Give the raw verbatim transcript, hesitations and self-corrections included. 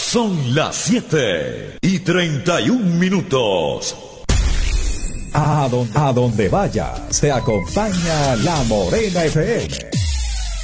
Son las siete y treinta y un minutos. A donde, a donde vayas, te acompaña La Morena F M.